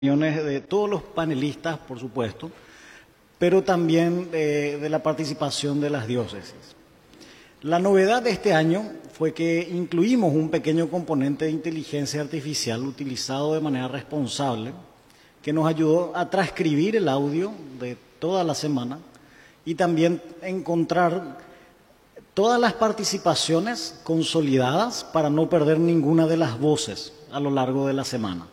opiniones de todos los panelistas, por supuesto, pero también de la participación de las diócesis. La novedad de este año fue que incluimos un pequeño componente de inteligencia artificial utilizado de manera responsable, que nos ayudó a transcribir el audio de toda la semana y también encontrar todas las participaciones consolidadas para no perder ninguna de las voces a lo largo de la semana.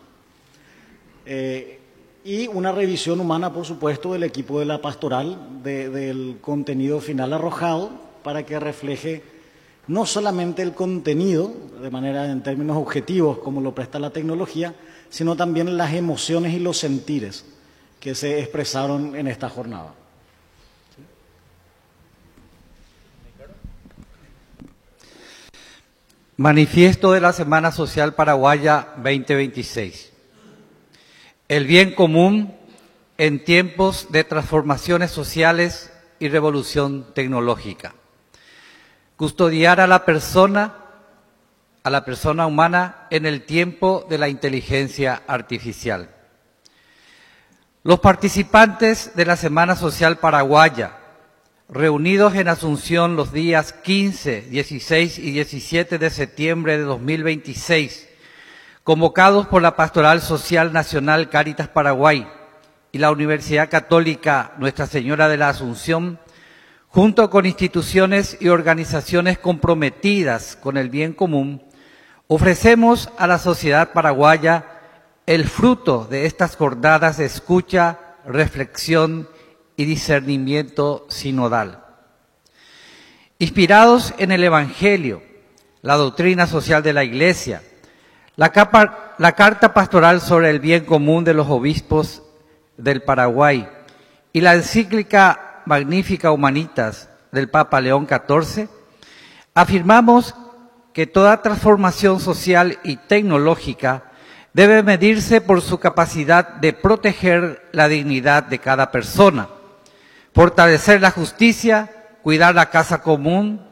Y una revisión humana, por supuesto, del equipo de la pastoral del contenido final arrojado para que refleje no solamente el contenido de manera en términos objetivos como lo presta la tecnología, sino también las emociones y los sentires que se expresaron en esta jornada. Manifiesto de la Semana Social Paraguaya 2026. El bien común en tiempos de transformaciones sociales y revolución tecnológica. Custodiar a la persona humana en el tiempo de la inteligencia artificial. Los participantes de la Semana Social Paraguaya, reunidos en Asunción los días 15, 16 y 17 de septiembre de 2026, convocados por la Pastoral Social Nacional Cáritas Paraguay y la Universidad Católica Nuestra Señora de la Asunción, junto con instituciones y organizaciones comprometidas con el bien común, ofrecemos a la sociedad paraguaya el fruto de estas jornadas de escucha, reflexión y discernimiento sinodal. Inspirados en el Evangelio, la doctrina social de la Iglesia, la Carta Pastoral sobre el Bien Común de los Obispos del Paraguay y la encíclica Magnificat Humanitas del Papa León XIV, afirmamos que toda transformación social y tecnológica debe medirse por su capacidad de proteger la dignidad de cada persona, fortalecer la justicia, cuidar la casa común,